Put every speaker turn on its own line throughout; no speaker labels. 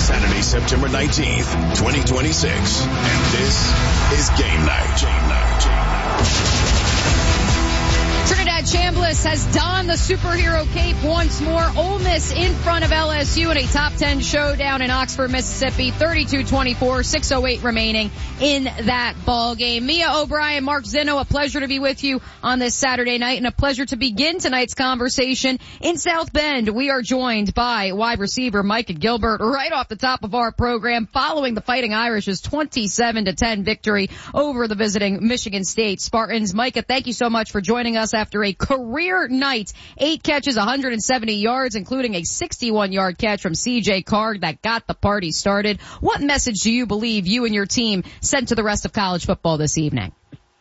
Saturday, September 19th, 2026. And this is Game Night.
Trinidad Chambliss has donned the superhero cape once more. Ole Miss in front of LSU in a top 10 showdown in Oxford, Mississippi. 32-24, 6:08 remaining in that ball game. Mia O'Brien, Mark Zinno, a pleasure to be with you on this Saturday night and a pleasure to begin tonight's conversation in South Bend. We are joined by wide receiver Micah Gilbert right off the top of our program following the Fighting Irish's 27-10 victory over the visiting Michigan State Spartans. Micah, thank you so much for joining us after a career night. 8 catches, 170 yards, including a 61-yard catch from C.J. Carr that got the party started. What message do you believe you and your team sent to the rest of college football this evening?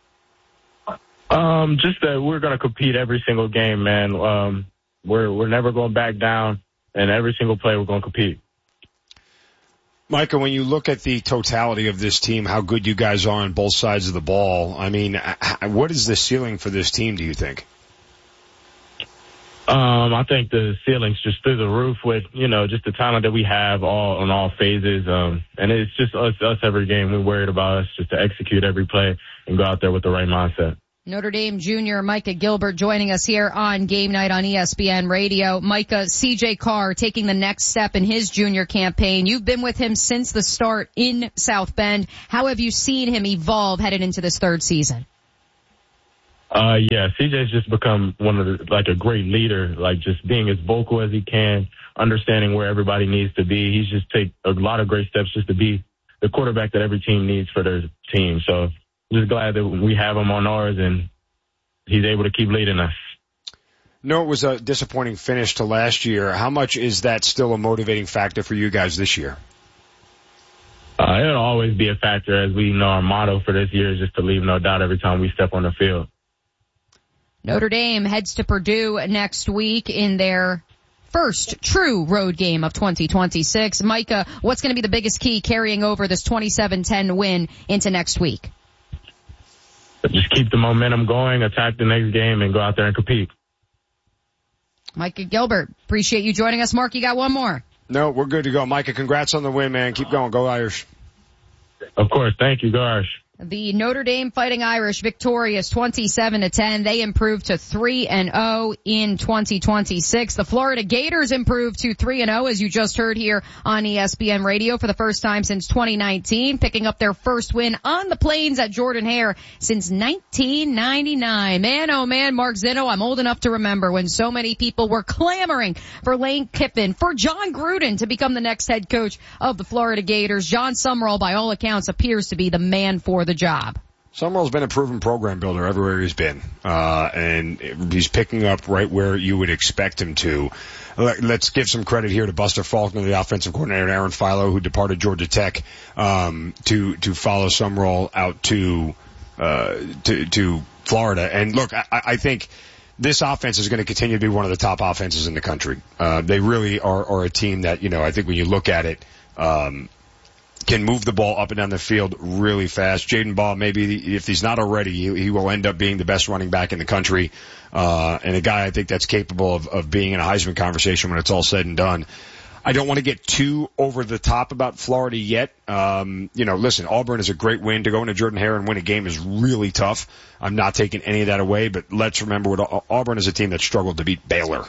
Just that we're going to compete every single game, man. We're never going back down, and every single play we're going to compete.
Micah, when you look at the totality of this team, how good you guys are on both sides of the ball, I mean, what is the ceiling for this team, do you think?
I think the ceiling's just through the roof with, just the talent that we have on all phases. And it's just us every game. We're worried about us just to execute every play and go out there with the right mindset.
Notre Dame junior Micah Gilbert joining us here on Game Night on ESPN Radio. Micah, C.J. Carr taking the next step in his junior campaign. You've been with him since the start in South Bend. How have you seen him evolve headed into this third season?
Yeah, CJ's just become a great leader, just being as vocal as he can, understanding where everybody needs to be. He's just take a lot of great steps just to be the quarterback that every team needs for their team. So I'm just glad that we have him on ours and he's able to keep leading us.
No, it was a disappointing finish to last year. How much is that still a motivating factor for you guys this year?
It'll always be a factor. As we know, our motto for this year is just to leave no doubt every time we step on the field.
Notre Dame heads to Purdue next week in their first true road game of 2026. Micah, what's going to be the biggest key carrying over this 27-10 win into next week?
Just keep the momentum going, attack the next game, and go out there and compete.
Micah Gilbert, appreciate you joining us. Mark, you got one more?
No, we're good to go. Micah, congrats on the win, man. Keep going. Go Irish.
Of course. Thank you. Go Irish.
The Notre Dame Fighting Irish victorious 27-10. They improved to 3-0 in 2026. The Florida Gators improved to 3-0, as you just heard here on ESPN Radio for the first time since 2019, picking up their first win on the Plains at Jordan-Hare since 1999. Man, oh man, Mark Zinno, I'm old enough to remember when so many people were clamoring for Lane Kiffin, for John Gruden to become the next head coach of the Florida Gators. John Sumrall, by all accounts, appears to be the man for the job.
Summerall's been a proven program builder everywhere he's been, and he's picking up right where you would expect him to. Let's give some credit here to Buster Faulkner, the offensive coordinator, and Aaron Philo, who departed Georgia Tech, to follow Sumrall out to Florida. And look, I think this offense is going to continue to be one of the top offenses in the country. They really are a team that, I think when you look at it, can move the ball up and down the field really fast. Jaden Ball, maybe if he's not already, he will end up being the best running back in the country, and a guy I think that's capable of being in a Heisman conversation when it's all said and done. I don't want to get too over the top about Florida yet. Listen, Auburn is a great win. To go into Jordan-Hare and win a game is really tough. I'm not taking any of that away, but let's remember Auburn is a team that struggled to beat Baylor.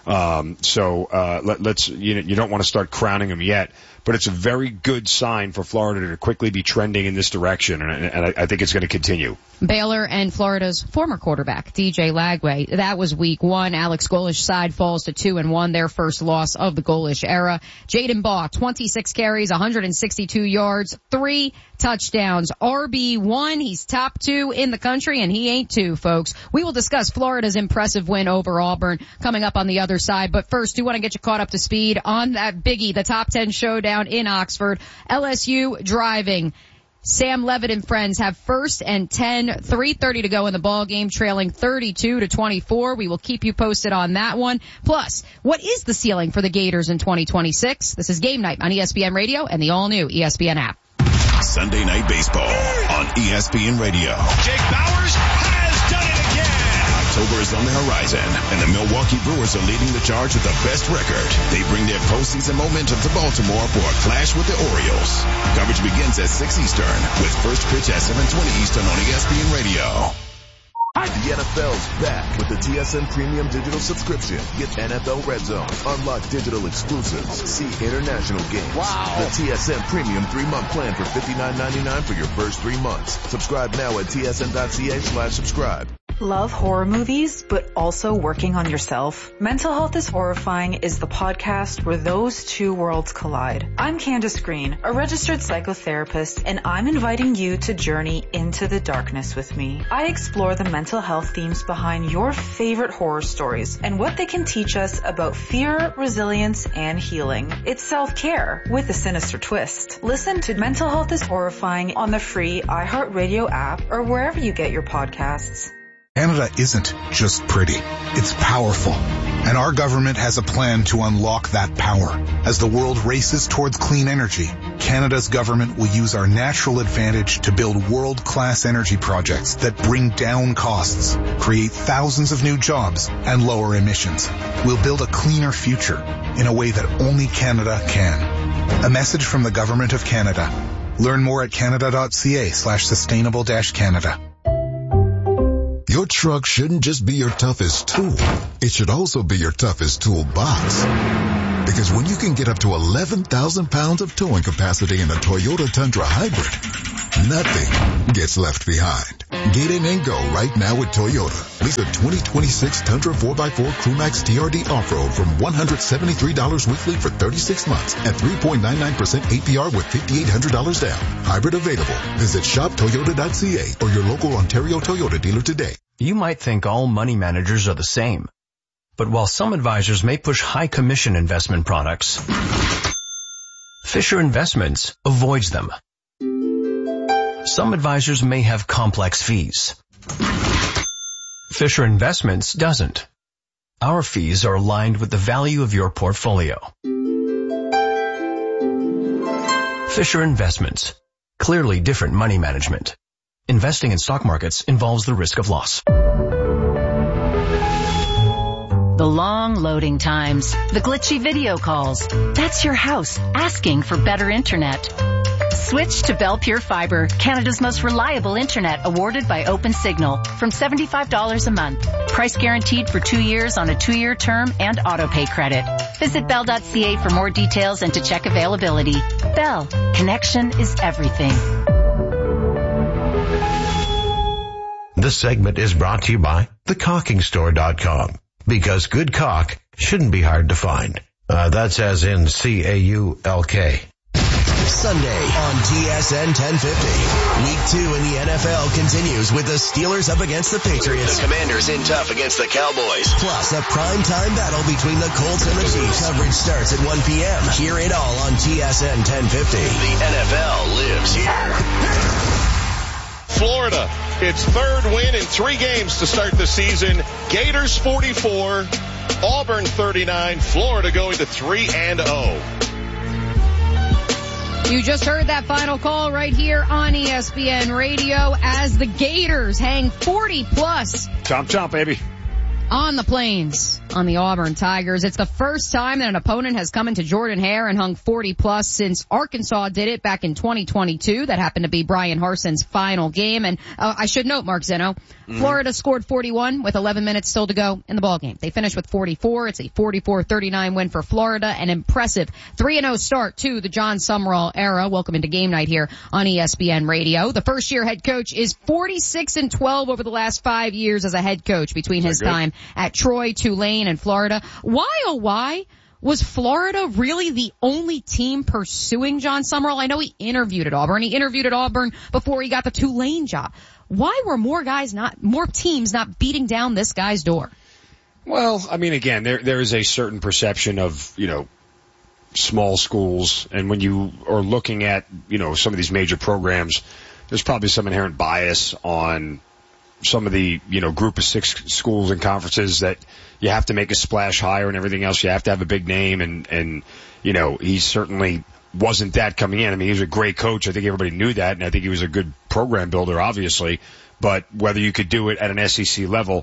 Let's you don't want to start crowning them yet, but it's a very good sign for Florida to quickly be trending in this direction, and I think it's going to continue.
Baylor and Florida's former quarterback, DJ Lagway. That was week 1. Alex Golesh side falls to 2-1, their first loss of the Golesh era. Jaden Baugh, 26 carries, 162 yards, 3 touchdowns. RB1, he's top 2 in the country, and he ain't 2, folks. We will discuss Florida's impressive win over Auburn coming up on the other side, but first, do want to get you caught up to speed on that biggie, the top 10 showdown in Oxford. LSU driving. Sam Levitt and friends have first and 10, 3:30 to go in the ball game, trailing 32-24. We will keep you posted on that one. Plus, what is the ceiling for the Gators in 2026? This is Game Night on ESPN Radio and the all-new ESPN app.
Sunday Night Baseball on ESPN Radio.
Jake Bowers has done it again.
October is on the horizon, and the Milwaukee Brewers are leading the charge with the best record. They bring their postseason momentum to Baltimore for a clash with the Orioles. Coverage begins at 6 Eastern, with first pitch at 7:20 Eastern on ESPN Radio.
The NFL's back with the TSN Premium Digital subscription. Get NFL Red Zone, unlock digital exclusives, see international games. Wow. The TSN Premium 3-month plan for $59.99 for your first 3 months. Subscribe now at tsn.ca/subscribe.
Love horror movies, but also working on yourself? Mental Health is Horrifying is the podcast where those two worlds collide. I'm Candace Green, a registered psychotherapist, and I'm inviting you to journey into the darkness with me. I explore the mental health themes behind your favorite horror stories and what they can teach us about fear, resilience, and healing. It's self-care with a sinister twist. Listen to Mental Health is Horrifying on the free iHeartRadio app or wherever you get your podcasts.
Canada isn't just pretty, it's powerful. And our government has a plan to unlock that power. As the world races towards clean energy, Canada's government will use our natural advantage to build world-class energy projects that bring down costs, create thousands of new jobs, and lower emissions. We'll build a cleaner future in a way that only Canada can. A message from the Government of Canada. Learn more at canada.ca/sustainable-Canada.
Your truck shouldn't just be your toughest tool. It should also be your toughest toolbox. Because when you can get up to 11,000 pounds of towing capacity in a Toyota Tundra Hybrid, nothing gets left behind. Get in and go right now with Toyota. Lease a 2026 Tundra 4x4 Crewmax TRD Off-Road from $173 weekly for 36 months at 3.99% APR with $5,800 down. Hybrid available. Visit shoptoyota.ca or your local Ontario Toyota dealer today.
You might think all money managers are the same. But while some advisors may push high commission investment products, Fisher Investments avoids them. Some advisors may have complex fees. Fisher Investments doesn't. Our fees are aligned with the value of your portfolio. Fisher Investments. Clearly different money management. Investing in stock markets involves the risk of loss.
The long loading times, the glitchy video calls. That's your house asking for better internet. Switch to Bell Pure Fiber, Canada's most reliable internet, awarded by OpenSignal, from $75 a month. Price guaranteed for 2 years on a 2-year term and auto-pay credit. Visit bell.ca for more details and to check availability. Bell, connection is everything.
This segment is brought to you by thecaulkingstore.com. Because good caulk shouldn't be hard to find. That's as in CAULK.
Sunday on TSN 1050. Week 2 in the NFL continues with the Steelers up against the Patriots.
The Commanders in tough against the Cowboys.
Plus a primetime battle between the Colts and the Chiefs. Coverage starts at 1 p.m. Hear it all on TSN 1050.
The NFL lives here.
Florida, its third win in 3 games to start the season. Gators 44, Auburn 39, Florida going to 3-0.
You just heard that final call right here on ESPN Radio as the Gators hang 40 plus.
Chomp chomp, baby.
On the Plains, on the Auburn Tigers. It's the first time that an opponent has come into Jordan-Hare and hung 40 plus since Arkansas did it back in 2022. That happened to be Brian Harson's final game. And I should note, Mark Zeno, Florida scored 41 with 11 minutes still to go in the ballgame. They finished with 44. It's a 44-39 win for Florida. An impressive 3-0 start to the John Sumrall era. Welcome into game night here on ESPN Radio. The first-year head coach is 46-12 over the last 5 years as a head coach between his time at Troy, Tulane, and Florida. Why, oh why, was Florida really the only team pursuing John Sumrall? I know he interviewed at Auburn. He interviewed at Auburn before he got the Tulane job. Why were more teams not beating down this guy's door?
Well, I mean, again, there is a certain perception of, small schools, and when you are looking at, some of these major programs, there's probably some inherent bias on some of the, group of 6 schools and conferences that you have to make a splash higher and everything else. You have to have a big name, and he certainly wasn't that coming in. I mean, he was a great coach. I think everybody knew that, and I think he was a good program builder, obviously. But whether you could do it at an SEC level,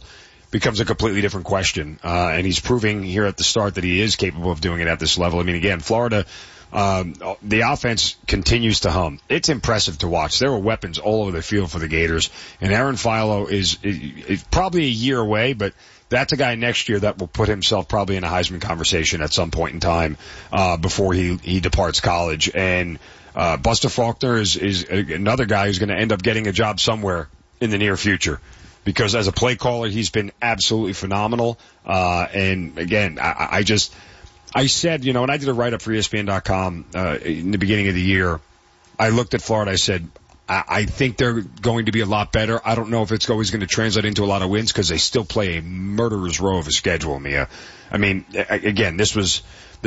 becomes a completely different question. And he's proving here at the start that he is capable of doing it at this level. I mean, again, Florida, the offense continues to hum. It's impressive to watch. There were weapons all over the field for the Gators, and Aaron Philo is probably a year away, but that's a guy next year that will put himself probably in a Heisman conversation at some point in time, before he departs college. And, Buster Faulkner is another guy who's going to end up getting a job somewhere in the near future, because as a play caller, he's been absolutely phenomenal. And again, I said, when I did a write-up for ESPN.com, in the beginning of the year, I looked at Florida, I said, I think they're going to be a lot better. I don't know if it's always going to translate into a lot of wins, because they still play a murderer's row of a schedule, Mia. I mean, again, this was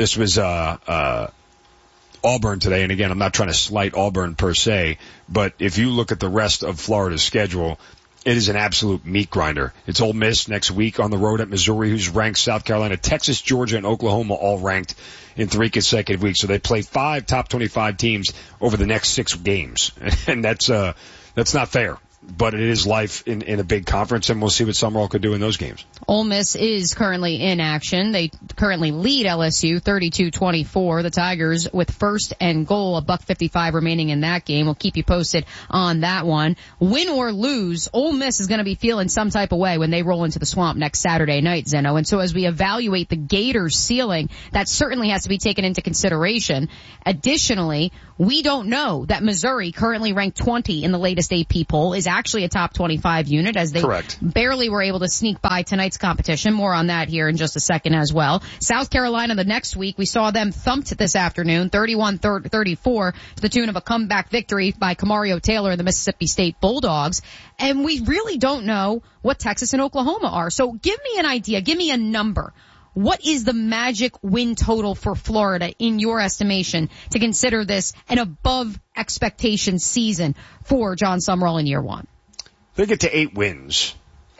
Auburn today, and again, I'm not trying to slight Auburn per se, but if you look at the rest of Florida's schedule, it is an absolute meat grinder. It's Ole Miss next week on the road at Missouri, who's ranked. South Carolina, Texas, Georgia, and Oklahoma all ranked in 3 consecutive weeks. So they play 5 top 25 teams over the next 6 games. And that's not fair. But it is life in a big conference, and we'll see what Summerall could do in those games.
Ole Miss is currently in action. They currently lead LSU 32-24. The Tigers with first and goal, $1:55 remaining in that game. We'll keep you posted on that one. Win or lose, Ole Miss is going to be feeling some type of way when they roll into the Swamp next Saturday night, Zeno. And so as we evaluate the Gators' ceiling, that certainly has to be taken into consideration. Additionally, we don't know that Missouri, currently ranked 20 in the latest AP poll, is actually a top 25 unit, as they barely were able to sneak by tonight's competition. More on that here in just a second as well. South Carolina the next week, we saw them thumped this afternoon, 31-34, to the tune of a comeback victory by Kamario Taylor and the Mississippi State Bulldogs. And we really don't know what Texas and Oklahoma are. So give me an idea, give me a number. What is the magic win total for Florida in your estimation to consider this an above expectation season for John Summerall in year one?
They get to 8 wins.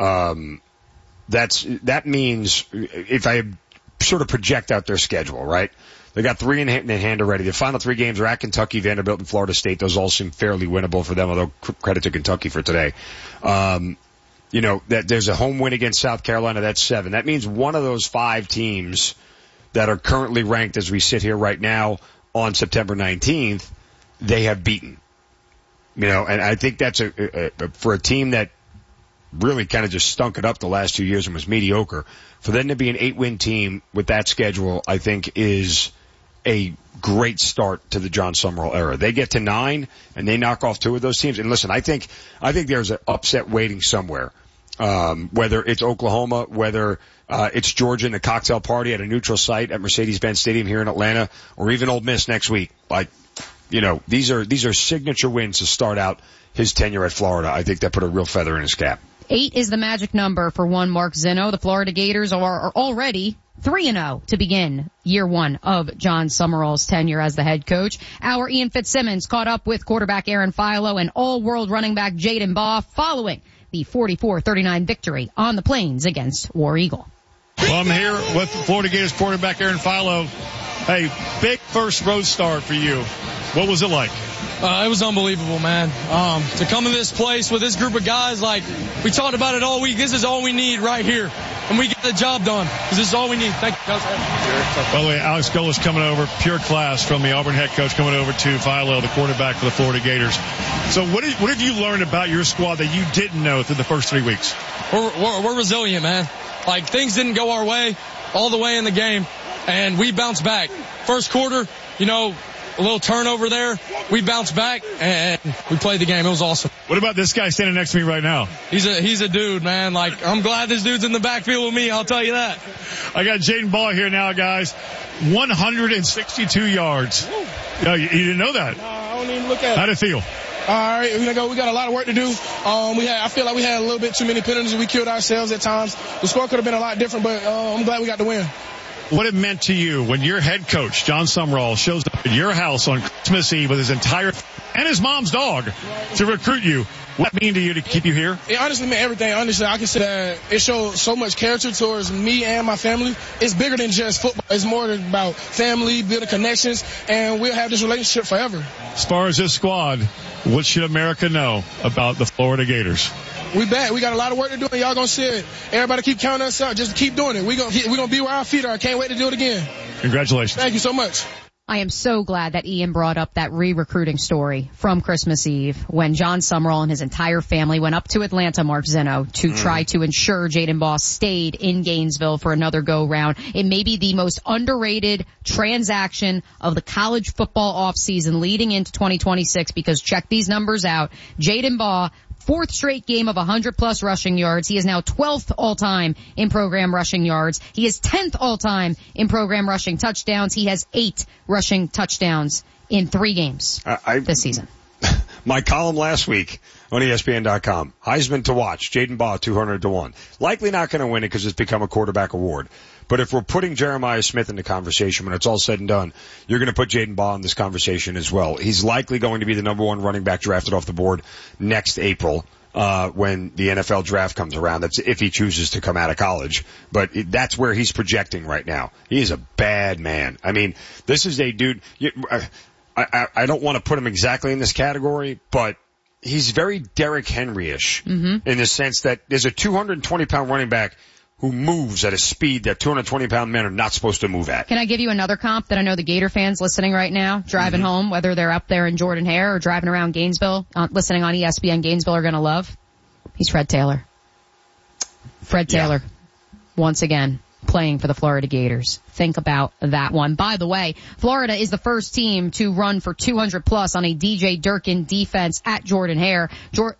That means, if I sort of project out their schedule, right? They got 3 in hand already. The final 3 games are at Kentucky, Vanderbilt, and Florida State. Those all seem fairly winnable for them, although credit to Kentucky for today. That there's a home win against South Carolina, that's 7. That means one of those 5 teams that are currently ranked as we sit here right now on September 19th, they have beaten. And I think that's for a team that really kind of just stunk it up the last 2 years and was mediocre. For them to be an 8-win team with that schedule, I think is a great start to the John Summerall era. They get to 9 and they knock off 2 of those teams. And listen, I think there's an upset waiting somewhere. Whether it's Oklahoma, whether it's Georgia in the cocktail party at a neutral site at Mercedes-Benz Stadium here in Atlanta, or even Ole Miss next week. These are signature wins to start out his tenure at Florida. I think that put a real feather in his cap.
8 is the magic number for one Mark Zinno. The Florida Gators are already 3-0 to begin year one of John Summerall's tenure as the head coach. Our Ian Fitzsimmons caught up with quarterback Aaron Philo and all-world running back Jaden Baugh following the 44-39 victory on the Plains against War Eagle.
Well, I'm here with Florida Gators quarterback Aaron Philo. Hey, big first road start for you. What was it like?
It was unbelievable, man. To come to this place with this group of guys, we talked about it all week. This is all we need right here. And we get the job done, because this is all we need. Thank you, Coach.
By the way, Alex Golis coming over, pure class from the Auburn head coach, coming over to Philo, the quarterback for the Florida Gators. So what have you learned about your squad that you didn't know through the first 3 weeks?
We're resilient, man. Things didn't go our way all the way in the game, and we bounced back. First quarter, a little turnover there. We bounced back and we played the game. It was awesome.
What about this guy standing next to me right now?
He's a dude, man. I'm glad this dude's in the backfield with me. I'll tell you that.
I got Jaden Baugh here now, guys. 162 yards. You didn't know that?
No, I don't even look at it.
How'd it feel?
All right, we got a lot of work to do. I feel like we had a little bit too many penalties. We killed ourselves at times. The score could have been a lot different, but I'm glad we got the win.
What it meant to you when your head coach, John Summerall, shows up at your house on Christmas Eve with his entire and his mom's dog to recruit you. What did it mean to you to keep you here?
It honestly meant everything. Honestly, I can say that it showed so much character towards me and my family. It's bigger than just football. It's more about family, building connections, and we'll have this relationship forever.
As far as this squad, what should America know about the Florida Gators?
We back. We got a lot of work to do, and y'all gonna see it. Everybody keep counting us out. Just keep doing it. We gonna be where our feet are. I can't wait to do it again.
Congratulations.
Thank you so much.
I am so glad that Ian brought up that re-recruiting story from Christmas Eve when John Summerall and his entire family went up to Atlanta, Mark Zeno, to try to ensure Jaden Baugh stayed in Gainesville for another go-round. It may be the most underrated transaction of the college football offseason leading into 2026 because check these numbers out. Jaden Baugh, 4th straight game of 100-plus rushing yards. He is now 12th all-time in program rushing yards. He is 10th all-time in program rushing touchdowns. He has 8 rushing touchdowns in 3 games this season.
My column last week on ESPN.com, Heisman to watch, Jaden Baugh 200-1. Likely not going to win it because it's become a quarterback award. But if we're putting Jeremiah Smith in the conversation, when it's all said and done, you're going to put Jaden Baugh in this conversation as well. He's likely going to be the number 1 running back drafted off the board next April, when the NFL draft comes around. That's if he chooses to come out of college. But that's where he's projecting right now. He is a bad man. I mean, this is a dude, I don't want to put him exactly in this category, but he's very Derrick Henry-ish in the sense that there's a 220-pound running back who moves at a speed that 220-pound men are not supposed to move at.
Can I give you another comp that I know the Gator fans listening right now, driving home, whether they're up there in Jordan-Hare or driving around Gainesville, listening on ESPN Gainesville are going to love? He's Fred Taylor. Fred Taylor, once again, playing for the Florida Gators. Think about that one. By the way, Florida is the first team to run for 200 plus on a DJ Durkin defense at Jordan-Hare.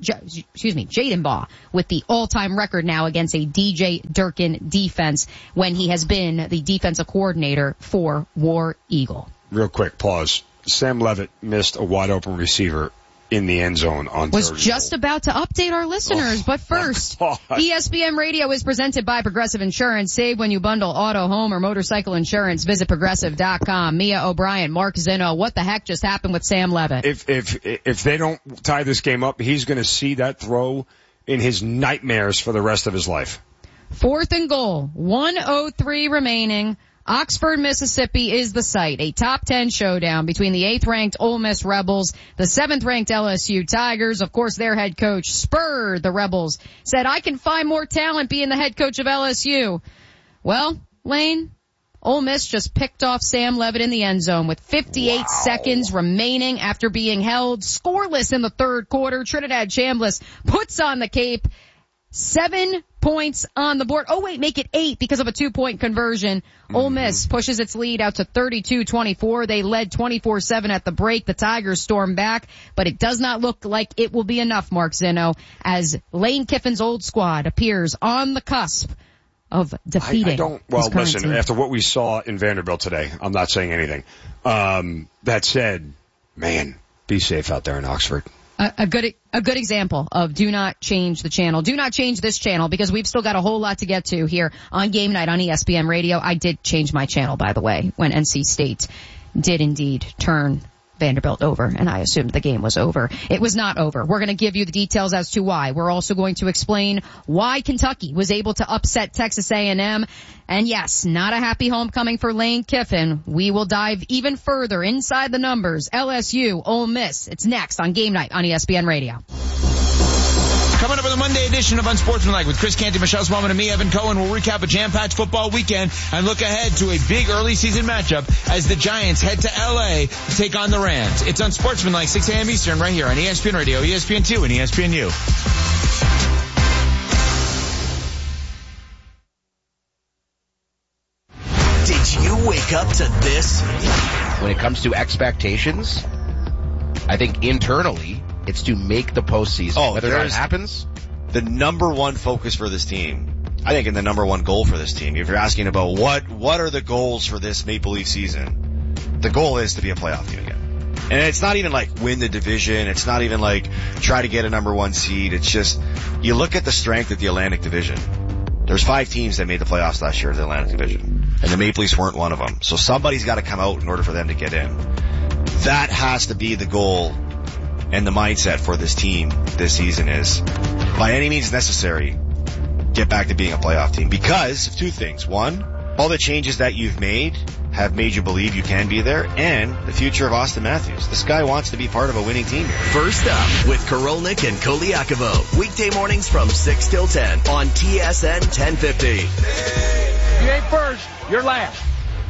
Jaden Baugh with the all-time record now against a DJ Durkin defense when he has been the defensive coordinator for War Eagle.
Real quick, pause. Sam Levitt missed a wide open receiver in the end zone on
was
Thursday.
Just about to update our listeners, but first, ESPN Radio is presented by Progressive Insurance. Save when you bundle auto, home, or motorcycle insurance. Visit Progressive.com. Mia O'Brien, Mark Zeno. What the heck just happened with Sam Levitt?
If they don't tie this game up, he's going to see that throw in his nightmares for the rest of his life.
4th and goal. 1:03 remaining. Oxford, Mississippi is the site. A top 10 showdown between the 8th-ranked Ole Miss Rebels, the 7th-ranked LSU Tigers. Of course, their head coach spurred the Rebels, said, I can find more talent being the head coach of LSU. Well, Lane, Ole Miss just picked off Sam Levitt in the end zone with 58 seconds remaining after being held scoreless in the 3rd quarter. Trinidad Chambliss puts on the cape. 7 points on the board. Oh wait, make it 8 because of a 2-point conversion. Ole Miss pushes its lead out to 32-24. They led 24-7 at the break. The Tigers storm back, but it does not look like it will be enough, Mark Zeno, as Lane Kiffin's old squad appears on the cusp of defeating.
Listen, team. After what we saw in Vanderbilt today, I'm not saying anything. That said, man, be safe out there in Oxford.
A good example of do not change the channel. Do not change this channel because we've still got a whole lot to get to here on Game Night on ESPN Radio. I did change my channel, by the way, when NC State did indeed turn Vanderbilt over, and I assumed the game was over. It was not over. We're going to give you the details as to why. We're also going to explain why Kentucky was able to upset Texas A&M. And yes, not a happy homecoming for Lane Kiffin. We will dive even further inside the numbers. LSU, Ole Miss. It's next on Game Night on ESPN Radio.
Coming up on the Monday edition of Unsportsmanlike with Chris Canty, Michelle Smallman, and me, Evan Cohen. We'll recap a jam-packed football weekend and look ahead to a big early season matchup as the Giants head to L.A. to take on the Rams. It's Unsportsmanlike, 6 a.m. Eastern, right here on ESPN Radio, ESPN2, and ESPNU.
Did you wake up to this?
When it comes to expectations, I think internally, it's to make the postseason. Whether that happens,
the number one focus for this team, I think, and the number one goal for this team. If you're asking about what are the goals for this Maple Leaf season, the goal is to be a playoff team again. And it's not even like win the division. It's not even like try to get a number 1 seed. It's just, you look at the strength of the Atlantic Division. There's 5 teams that made the playoffs last year in the Atlantic Division, and the Maple Leafs weren't one of them. So somebody's got to come out in order for them to get in. That has to be the goal. And the mindset for this team this season is, by any means necessary, get back to being a playoff team. Because of 2 things. 1, all the changes that you've made have made you believe you can be there, and the future of Austin Matthews. This guy wants to be part of a winning team here.
First Up with Korolnik and Koliakovo. Weekday mornings from 6 till 10 on TSN 1050.
You ain't first, you're last.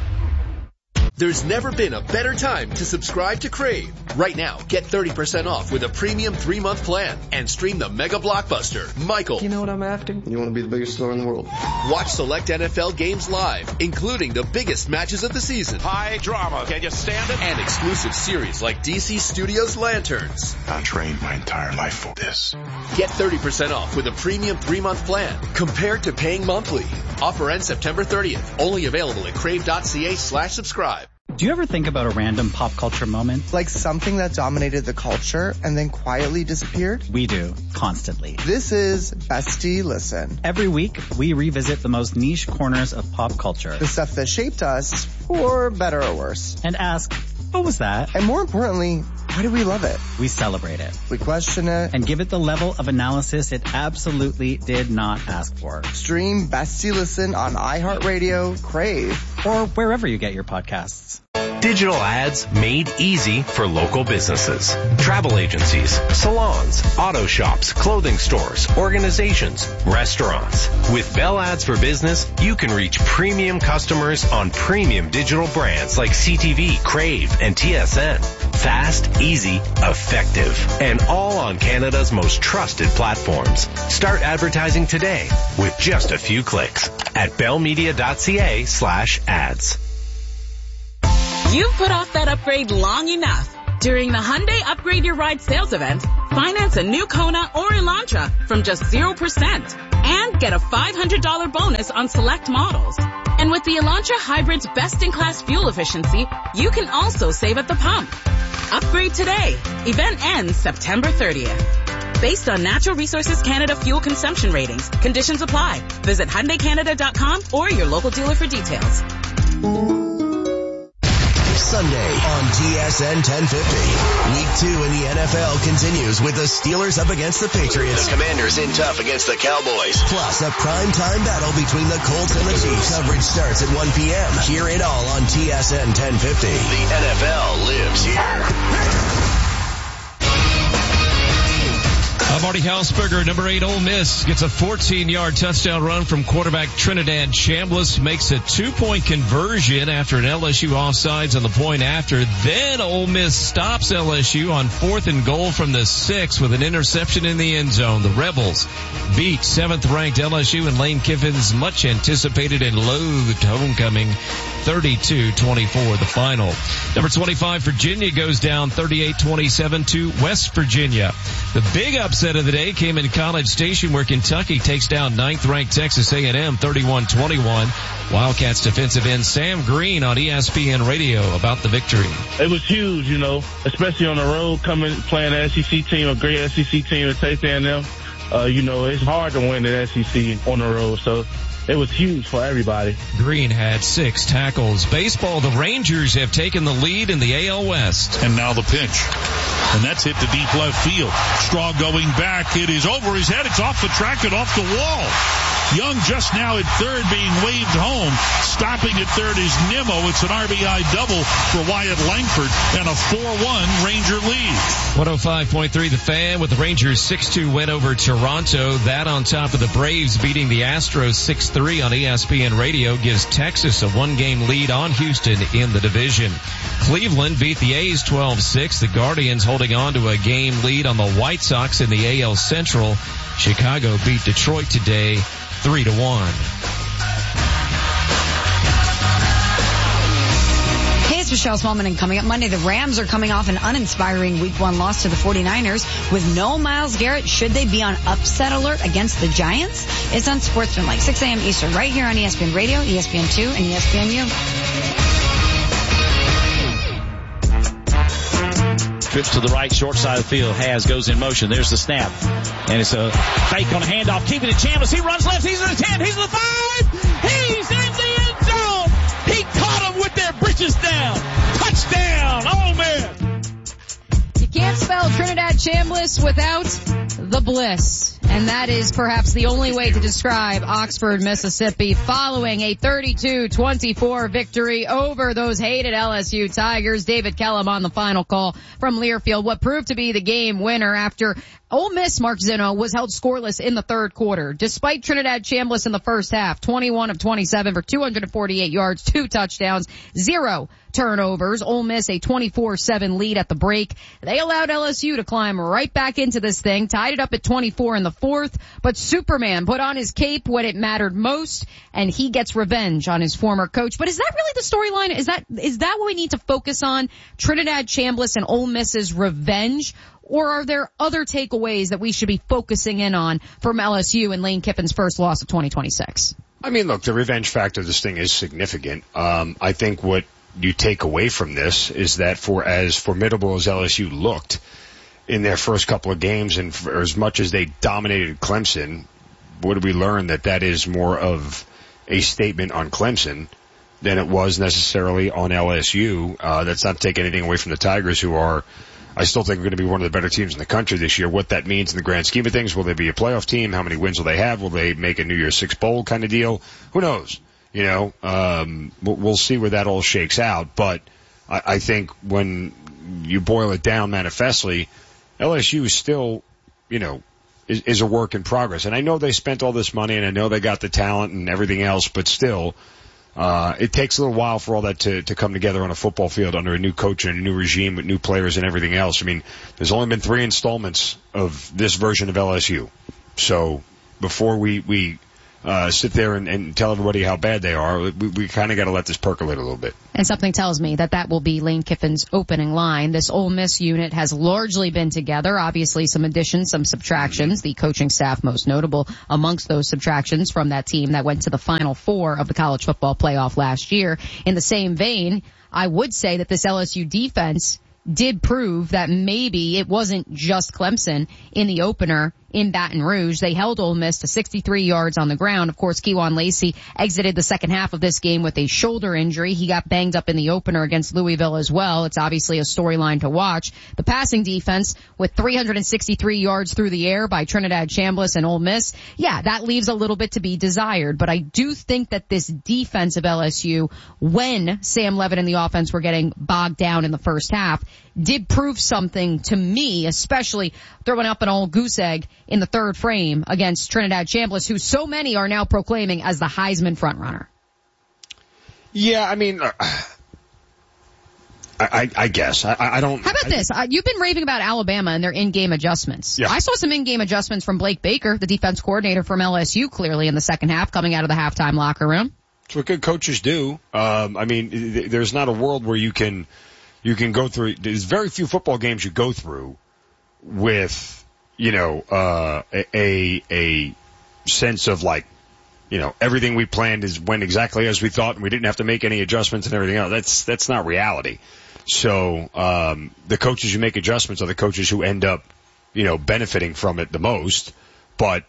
There's never been a better time to subscribe to Crave. Right now, get 30% off with a premium 3-month plan and stream the mega blockbuster, Michael.
You know what I'm after? You want to be the biggest star in the world.
Watch select NFL games live, including the biggest matches of the season.
High drama. Can you stand it?
And exclusive series like DC Studios Lanterns.
I trained my entire life for this.
Get 30% off with a premium 3-month plan compared to paying monthly. Offer ends September 30th. Only available at crave.ca/subscribe.
Do you ever think about a random pop culture moment?
Like something that dominated the culture and then quietly disappeared?
We do, constantly.
This is Bestie Listen.
Every week, we revisit the most niche corners of pop culture.
The stuff that shaped us, for better or worse.
And ask, what was that?
And more importantly, why do we love it?
We celebrate it.
We question it.
And give it the level of analysis it absolutely did not ask for.
Stream Bestie Listen on iHeartRadio, Crave,
or wherever you get your podcasts.
Digital ads made easy for local businesses. Travel agencies, salons, auto shops, clothing stores, organizations, restaurants. With Bell Ads for Business, you can reach premium customers on premium digital brands like CTV, Crave, and TSN. Fast, easy, effective, and all on Canada's most trusted platforms. Start advertising today with just a few clicks at bellmedia.ca/ads.
You've put off that upgrade long enough. During the Hyundai Upgrade Your Ride sales event, finance a new Kona or Elantra from just 0% and get a $500 bonus on select models. And with the Elantra Hybrid's best-in-class fuel efficiency, you can also save at the pump. Upgrade today. Event ends September 30th. Based on Natural Resources Canada fuel consumption ratings, conditions apply. Visit HyundaiCanada.com or your local dealer for details.
Sunday on TSN 1050. Week 2 in the NFL continues with the Steelers up against the Patriots.
The Commanders in tough against the Cowboys.
Plus a primetime battle between the Colts and the Chiefs. Coverage starts at 1 p.m. Hear it all on TSN 1050.
The NFL lives here.
Marty Hausberger, number 8 Ole Miss, gets a 14-yard touchdown run from quarterback Trinidad Chambliss, makes a 2-point conversion after an LSU offsides on the point after. Then Ole Miss stops LSU on 4th and goal from the 6 with an interception in the end zone. The Rebels beat 7th-ranked LSU in Lane Kiffin's much-anticipated and loathed homecoming, 32-24 the final. Number 25 Virginia goes down 38-27 to West Virginia. The big upset of the day came in College Station, where Kentucky takes down 9th-ranked Texas A&M 31-21. Wildcats defensive end Sam Green on ESPN Radio about the victory.
It was huge, especially on the road, playing an SEC team, a great SEC team at Texas A&M. It's hard to win the SEC on the road, so it was huge for everybody.
Green had 6 tackles. Baseball, the Rangers have taken the lead in the AL West.
And now the pitch. And that's hit to deep left field. Straw going back. It is over his head. It's off the track and off the wall. Young just now at third being waved home. Stopping at third is Nimmo. It's an RBI double for Wyatt Langford and a 4-1 Ranger lead.
105.3 The Fan with the Rangers 6-2 win over Toronto. That on top of the Braves beating the Astros 6-3 on ESPN Radio gives Texas a 1-game lead on Houston in the division. Cleveland beat the A's 12-6. The Guardians holding on to a game lead on the White Sox in the AL Central. Chicago beat Detroit today 3-1.
Hey, it's Michelle Smallman, and coming up Monday, the Rams are coming off an uninspiring Week 1 loss to the 49ers with no Myles Garrett. Should they be on upset alert against the Giants? It's on Sportsmanlike, 6 a.m. Eastern, right here on ESPN Radio, ESPN2, and ESPNU.
Trips to the right, short side of the field. Has goes in motion. There's the snap. And it's a fake on a handoff. Keeping it Chambliss. He runs left. He's in the 10. He's in the 5. He's in the end zone. He caught him with their britches down. Touchdown. Ole Miss.
You can't spell Trinidad Chambliss without the bliss. And that is perhaps the only way to describe Oxford, Mississippi, following a 32-24 victory over those hated LSU Tigers. David Kellum on the final call from Learfield, what proved to be the game winner after Ole Miss, Mark Zinno, was held scoreless in the third quarter. Despite Trinidad Chambliss in the first half, 21 of 27 for 248 yards, 2 touchdowns, 0 turnovers. Ole Miss a 24-7 lead at the break. They allowed LSU to climb right back into this thing, tied it up at 24 in the fourth, but Superman put on his cape when it mattered most, and he gets revenge on his former coach. But is that really the storyline? Is that what we need to focus on? Trinidad Chambliss and Ole Miss's revenge? Or are there other takeaways that we should be focusing in on from LSU and Lane Kiffin's first loss of 2026?
I mean, look, the revenge factor of this thing is significant. I think what you take away from this is that for as formidable as LSU looked in their first couple of games, and for as much as they dominated Clemson, what did we learn? That is more of a statement on Clemson than it was necessarily on LSU. That's not taking anything away from the Tigers, who are, I still think, we're going to be one of the better teams in the country this year. What that means in the grand scheme of things, will they be a playoff team? How many wins will they have? Will they make a New Year's Six bowl kind of deal? Who knows? You know, we'll see where that all shakes out. But I think when you boil it down manifestly, LSU is still, you know, is a work in progress. And I know they spent all this money, and I know they got the talent and everything else, but still, it takes a little while for all that to come together on a football field under a new coach and a new regime with new players and everything else. I mean, there's only been 3 installments of this version of LSU. So before we sit there and tell everybody how bad they are, we kind of got to let this percolate a little bit.
And something tells me that will be Lane Kiffin's opening line. This Ole Miss unit has largely been together. Obviously some additions, some subtractions. The coaching staff most notable amongst those subtractions from that team that went to the Final Four of the college football playoff last year. In the same vein, I would say that this LSU defense did prove that maybe it wasn't just Clemson in the opener in Baton Rouge. They held Ole Miss to 63 yards on the ground. Of course, Kewan Lacey exited the second half of this game with a shoulder injury. He got banged up in the opener against Louisville as well. It's obviously a storyline to watch. The passing defense with 363 yards through the air by Trinidad Chambliss and Ole Miss. Yeah, that leaves a little bit to be desired, but I do think that this defense of LSU, when Sam Levitt and the offense were getting bogged down in the first half, did prove something to me, especially throwing up an old goose egg in the third frame against Trinidad Chambliss, who so many are now proclaiming as the Heisman frontrunner.
Yeah, I mean, I guess. I don't.
How about this? You've been raving about Alabama and their in-game adjustments. Yeah. I saw some in-game adjustments from Blake Baker, the defense coordinator from LSU, clearly in the second half, coming out of the halftime locker room.
It's what good coaches do. I mean, there's not a world where you can go through, there's very few football games you go through with, you know, a sense of like, you know, everything we planned went exactly as we thought and we didn't have to make any adjustments and everything else. That's not reality. So, the coaches who make adjustments are the coaches who end up, you know, benefiting from it the most. But,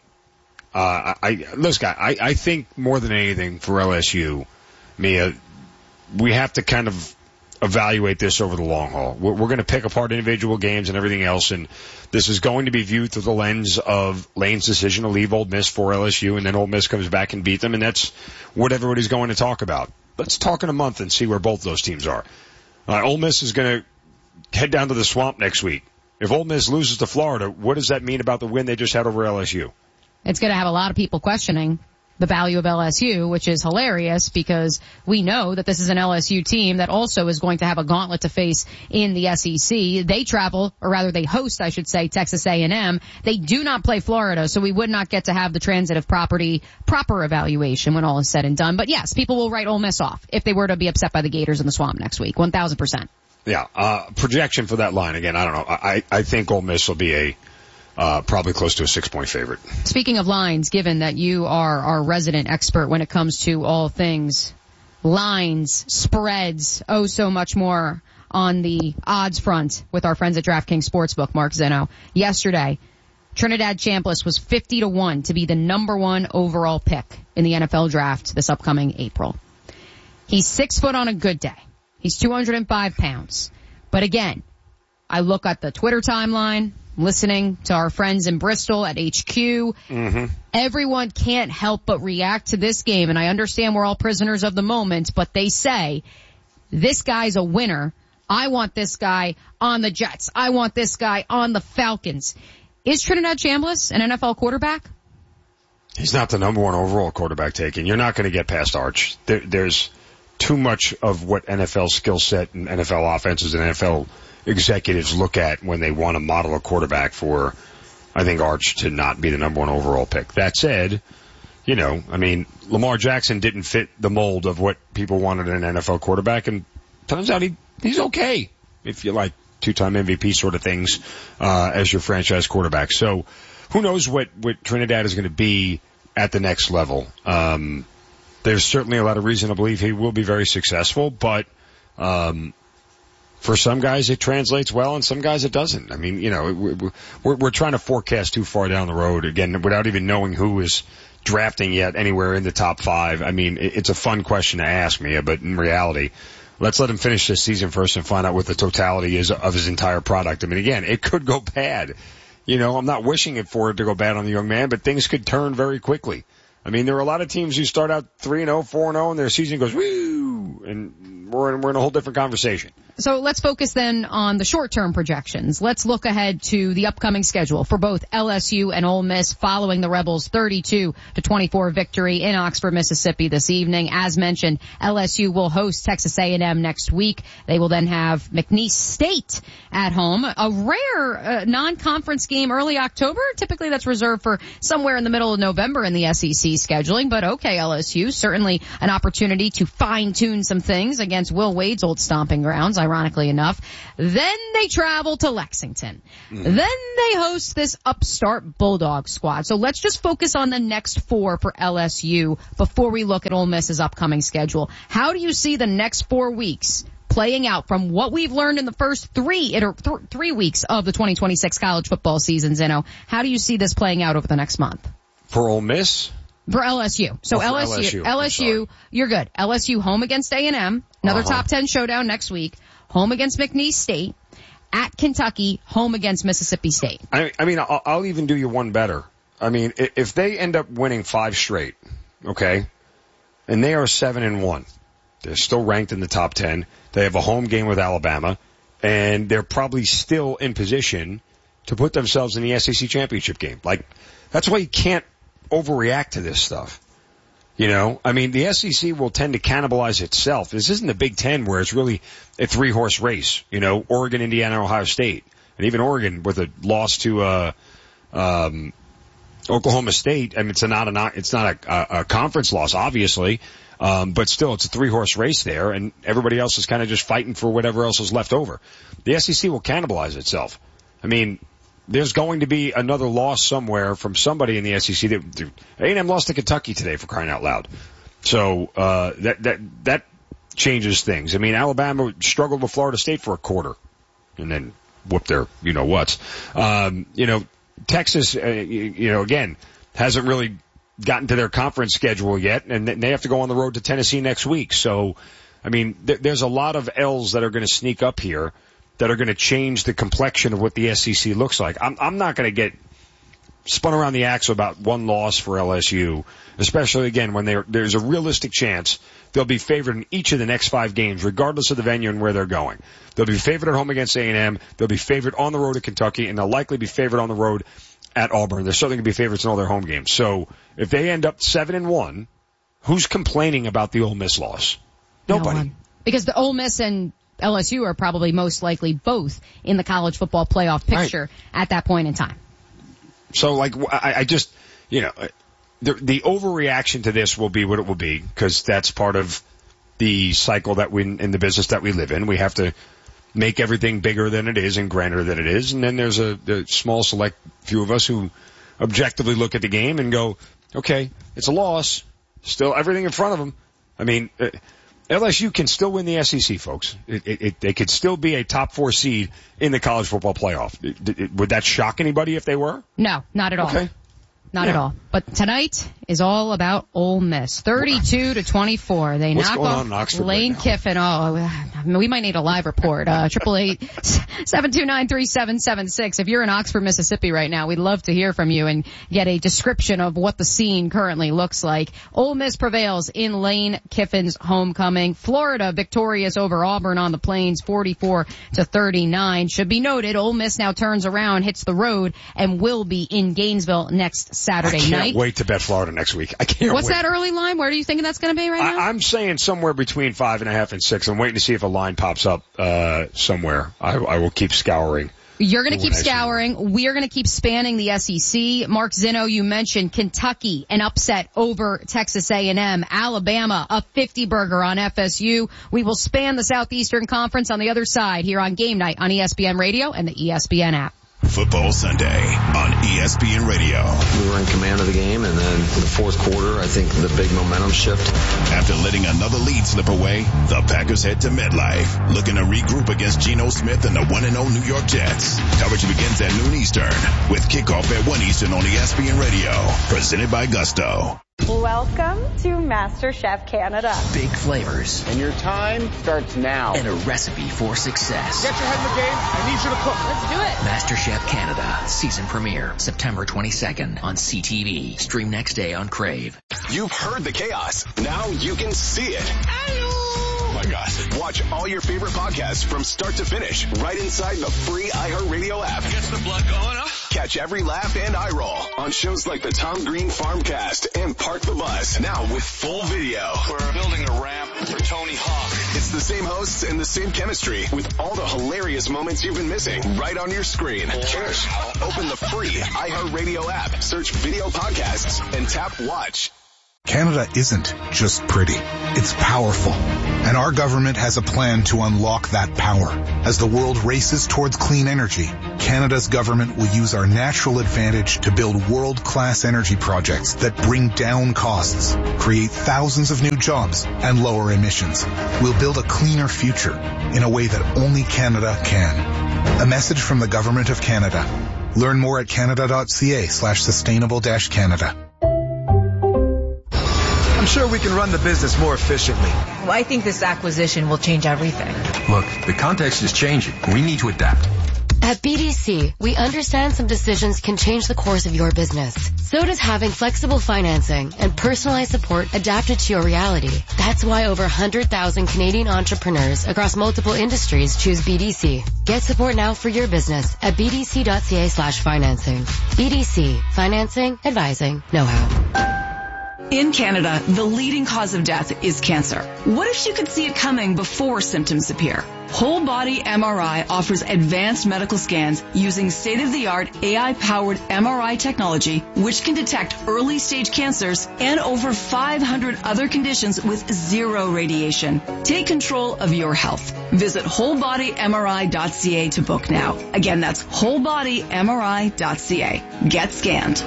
I think more than anything for LSU, Mia, we have to kind of evaluate this over the long haul. We're going to pick apart individual games and everything else, and this is going to be viewed through the lens of Lane's decision to leave Ole Miss for LSU, and then Ole Miss comes back and beat them, and that's what everybody's going to talk about. Let's talk in a month and see where both those teams are. Ole Miss is going to head down to the Swamp next week. If Ole Miss loses to Florida, what does that mean about the win they just had over LSU?
It's going to have a lot of people questioning the value of LSU, which is hilarious because we know that this is an LSU team that also is going to have a gauntlet to face in the SEC. They travel, or rather they host, I should say, Texas A&M. They do not play Florida, so we would not get to have the transitive proper evaluation when all is said and done. But yes, people will write Ole Miss off if they were to be upset by the Gators in the Swamp next week. 1,000%.
Yeah, projection for that line, again, I don't know. I think Ole Miss will be probably close to a 6-point favorite.
Speaking of lines, given that you are our resident expert when it comes to all things lines, spreads, oh so much more on the odds front with our friends at DraftKings Sportsbook, Mark Zinno. Yesterday, Trinidad Chambliss was 50-1 to be the number 1 overall pick in the NFL draft this upcoming April. He's 6 foot on a good day. He's 205 pounds. But again, I look at the Twitter timeline, listening to our friends in Bristol at HQ. Everyone can't help but react to this game, and I understand we're all prisoners of the moment, but they say, this guy's a winner. I want this guy on the Jets. I want this guy on the Falcons. Is Trinidad Chambliss an NFL quarterback?
He's not the number one overall quarterback taken. You're not going to get past Arch. There's too much of what NFL skill set and NFL offenses and NFL executives look at when they want to model a quarterback for, I think, Arch to not be the number one overall pick. That said, Lamar Jackson didn't fit the mold of what people wanted in an NFL quarterback, and turns out he's okay, if you like two-time MVP sort of things, as your franchise quarterback. So who knows what Trinidad is going to be at the next level. There's certainly a lot of reason to believe he will be very successful, but for some guys it translates well and some guys it doesn't. I mean, we're trying to forecast too far down the road, again, without even knowing who is drafting yet anywhere in the top 5. I mean, it's a fun question to ask me, but in reality, let's let him finish this season first and find out what the totality is of his entire product. I mean, again, it could go bad. I'm not wishing it for it to go bad on the young man, but things could turn very quickly. I mean, there are a lot of teams who start out 3-0, 4-0, and their season goes, woo, and we're in a whole different conversation.
So let's focus then on the short-term projections. Let's look ahead to the upcoming schedule for both LSU and Ole Miss following the Rebels' 32-24 victory in Oxford, Mississippi this evening. As mentioned, LSU will host Texas A&M next week. They will then have McNeese State at home. A rare non-conference game early October. Typically that's reserved for somewhere in the middle of November in the SEC scheduling. But okay, LSU, certainly an opportunity to fine-tune some things against Will Wade's old stomping grounds, ironically enough. Then they travel to Lexington. Then they host this upstart Bulldog squad. So let's just focus on the next 4 for LSU before we look at Ole Miss's upcoming schedule. How do you see the next 4 weeks playing out from what we've learned in the first 3 weeks of the 2026 college football season, Zeno? How do you see this playing out over the next month?
For Ole Miss?
For LSU. So LSU, you're good. LSU home against A&M. Another top 10 showdown next week. Home against McNeese State. At Kentucky. Home against Mississippi State.
I mean, I'll even do you one better. I mean, if they end up winning 5 straight, okay, and they are 7-1, they're still ranked in the top 10. They have a home game with Alabama, and they're probably still in position to put themselves in the SEC championship game. Like, that's why you can't overreact to this stuff. I mean, the SEC will tend to cannibalize itself. This isn't the Big Ten where it's really a 3-horse race. Oregon, Indiana, Ohio State, and even Oregon with a loss to Oklahoma State. I mean, it's not a conference loss, obviously, but still, it's a 3-horse race there, and everybody else is kind of just fighting for whatever else is left over. The SEC will cannibalize itself. I mean, there's going to be another loss somewhere from somebody in the SEC. A&M lost to Kentucky today, for crying out loud. So that changes things. I mean, Alabama struggled with Florida State for a quarter, and then whooped their whats. Texas, again, hasn't really gotten to their conference schedule yet, and they have to go on the road to Tennessee next week. So, I mean, there's a lot of L's that are going to sneak up here that are going to change the complexion of what the SEC looks like. I'm not going to get spun around the axle about one loss for LSU, especially, again, when there's a realistic chance they'll be favored in each of the next 5 games, regardless of the venue and where they're going. They'll be favored at home against A&M. They'll be favored on the road at Kentucky, and they'll likely be favored on the road at Auburn. They're certainly going to be favorites in all their home games. So if they end up 7-1, who's complaining about the Ole Miss loss? Nobody.
No one. Because the Ole Miss and LSU are probably most likely both in the college football playoff picture at that point in time.
So, I just, the overreaction to this will be what it will be, because that's part of the cycle that in the business that we live in. We have to make everything bigger than it is and grander than it is. And then there's a small select few of us who objectively look at the game and go, okay, it's a loss. Still everything in front of them. I mean, LSU can still win the SEC, folks. They could still be a top 4 seed in the college football playoff. Would that shock anybody if they were?
No, not at all.
Okay.
not at all. But tonight is all about Ole Miss. 32-24. They knock off Lane Kiffin. Oh, we might need a live report. 888-729-3776. If you're in Oxford, Mississippi right now, we'd love to hear from you and get a description of what the scene currently looks like. Ole Miss prevails in Lane Kiffin's homecoming. Florida victorious over Auburn on the Plains, 44-39. Should be noted, Ole Miss now turns around, hits the road, and will be in Gainesville next Saturday night.
I can't wait to bet Florida next week. I can't
What's
wait.
that early line? Where are you thinking that's going to be right now?
I'm saying somewhere between 5.5 and 6. I'm waiting to see if a line pops up somewhere. I will keep scouring.
You're going to keep scouring. We are going to keep spanning the SEC. Mark Zinno, you mentioned Kentucky, an upset over Texas A&M. Alabama, a 50-burger on FSU. We will span the Southeastern Conference on the other side here on Game Night on ESPN Radio and the ESPN app.
Football Sunday on ESPN Radio.
We were in command of the game, and then in the fourth quarter, I think the big momentum shift.
After letting another lead slip away, the Packers head to MetLife, looking to regroup against Geno Smith and the 1-0 New York Jets. Coverage begins at noon Eastern, with kickoff at 1 Eastern on ESPN Radio. Presented by Gusto.
Welcome to MasterChef Canada.
Big flavors.
And your time starts now.
And a recipe for success.
Get your head in the game. I need you to cook.
Let's do it.
MasterChef Canada. Season premiere. September 22nd on CTV. Stream next day on Crave.
You've heard the chaos. Now you can see it. Oh my God. Watch all your favorite podcasts from start to finish right inside the free iHeartRadio app.
Gets the blood going up.
Catch every laugh and eye roll on shows like the Tom Green Farmcast and Park the Bus, now with full video.
We're building a ramp for Tony Hawk.
It's the same hosts and the same chemistry with all the hilarious moments you've been missing right on your screen. Cheers. Open the free iHeartRadio app, search video podcasts, and tap watch.
Canada isn't just pretty. It's powerful. And our government has a plan to unlock that power. As the world races towards clean energy, Canada's government will use our natural advantage to build world-class energy projects that bring down costs, create thousands of new jobs, and lower emissions. We'll build a cleaner future in a way that only Canada can. A message from the Government of Canada. Learn more at canada.ca/sustainable-Canada.
I'm sure we can run the business more efficiently.
Well, I think this acquisition will change everything.
Look, the context is changing. We need to adapt.
At BDC, we understand some decisions can change the course of your business. So does having flexible financing and personalized support adapted to your reality. That's why over 100,000 Canadian entrepreneurs across multiple industries choose BDC. Get support now for your business at bdc.ca/financing. BDC. Financing, advising, know-how.
In Canada, the leading cause of death is cancer. What if you could see it coming before symptoms appear? Whole Body MRI offers advanced medical scans using state-of-the-art AI-powered MRI technology, which can detect early-stage cancers and over 500 other conditions with zero radiation. Take control of your health. Visit wholebodymri.ca to book now. Again, that's wholebodymri.ca. Get scanned.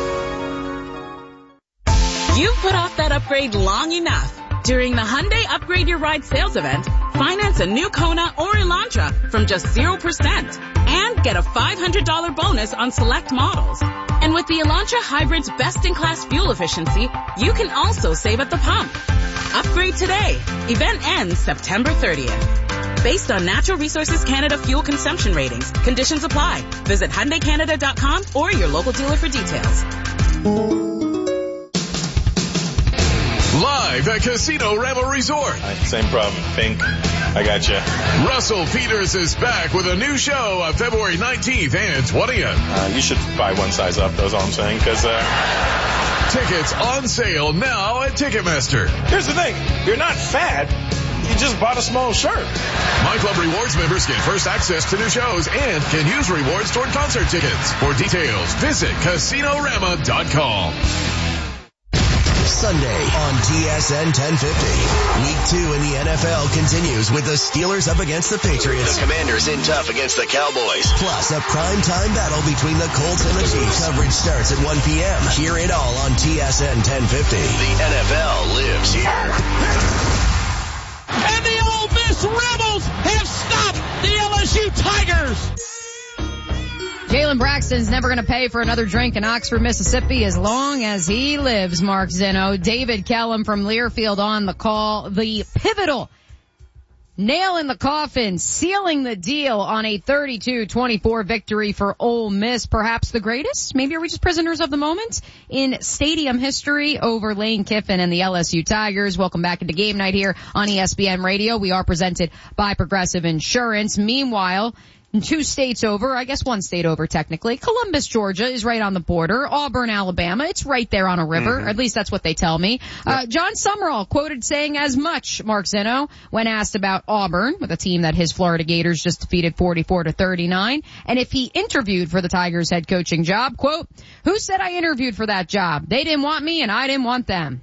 You've put off that upgrade long enough. During the Hyundai Upgrade Your Ride sales event, finance a new Kona or Elantra from just 0% and get a $500 bonus on select models. And with the Elantra Hybrid's best-in-class fuel efficiency, you can also save at the pump. Upgrade today. Event ends September 30th. Based on Natural Resources Canada fuel consumption ratings, conditions apply. Visit HyundaiCanada.com or your local dealer for details.
Live at Casino Rama Resort.
Same problem. Pink. I gotcha.
Russell Peters is back with a new show on February 19th and 20th.
You should buy one size up, that's all I'm saying, because
tickets on sale now at Ticketmaster.
Here's the thing. You're not fat. You just bought a small shirt.
My Club Rewards members get first access to new shows and can use rewards toward concert tickets. For details, visit CasinoRama.com.
Sunday on TSN 1050. Week 2 in the NFL continues with the Steelers up against the Patriots.
The Commanders in tough against the Cowboys.
Plus a primetime battle between the Colts and the Chiefs. Coverage starts at 1 p.m. Hear it all on TSN 1050.
The NFL lives here.
And the Ole Miss Rebels have stopped the LSU Tigers.
Jalen Jalen Braxton's never going to pay for another drink in Oxford, Mississippi as long as he lives, Mark Zinno. David Kellum from Learfield on the call. The pivotal nail in the coffin, sealing the deal on a 32-24 victory for Ole Miss. Perhaps the greatest, maybe are we just prisoners of the moment, in stadium history over Lane Kiffin and the LSU Tigers. Welcome back into Game Night here on ESPN Radio. We are presented by Progressive Insurance. Meanwhile, 2 states over, I guess 1 state over technically. Columbus, Georgia is right on the border. Auburn, Alabama, it's right there on a river. Or at least that's what they tell me. John Summerall quoted saying as much, Mark Zinno, when asked about Auburn, with a team that his Florida Gators just defeated 44-39. And if he interviewed for the Tigers head coaching job, quote, "Who said I interviewed for that job? They didn't want me and I didn't want them."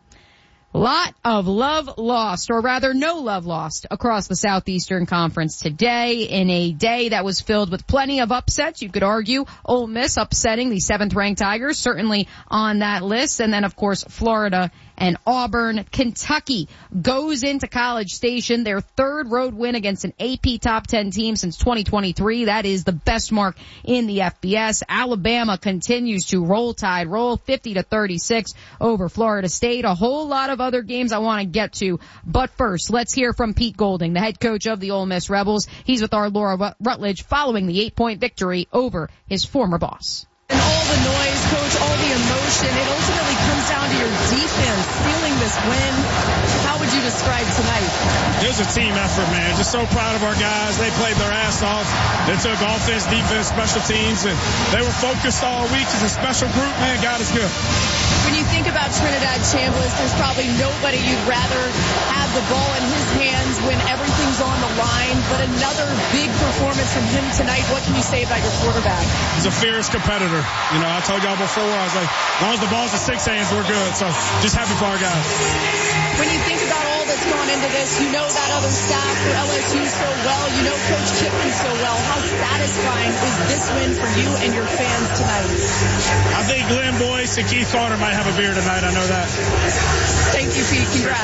Lot of love lost, or rather no love lost, across the Southeastern Conference today in a day that was filled with plenty of upsets. You could argue Ole Miss upsetting the 7th-ranked Tigers, certainly on that list. And then, of course, Florida and Auburn. Kentucky goes into College Station, their 3rd road win against an AP top 10 team since 2023. That is the best mark in the FBS. Alabama continues to roll Tide, roll 50-36 over Florida State. A whole lot of other games I want to get to. But first, let's hear from Pete Golding, the head coach of the Ole Miss Rebels. He's with our Laura Rutledge following the 8-point victory over his former boss.
And all the noise, Coach, all the emotion, it ultimately comes down to your defense sealing this win. How would you describe tonight?
It was a team effort, man. Just so proud of our guys. They played their ass off. They took offense, defense, special teams, and they were focused all week. As a special group, man, God is good.
When you think about Trinidad Chambliss, there's probably nobody you'd rather have the ball in his hands when everything's on the line. But another big performance from him tonight. What can you say about your quarterback?
He's a fierce competitor. You know, I told y'all before, I was like, as long as the ball's in 6 hands, we're good. So just happy for our guys.
When you think about all that's gone into this, you know that other staff for LSU so well. You know Coach Kiffin so well. How satisfying is this win for you and your fans tonight?
I think Glenn Boyce and Keith Carter might have a beer tonight. I know that.
Thank you, Pete. Congrats.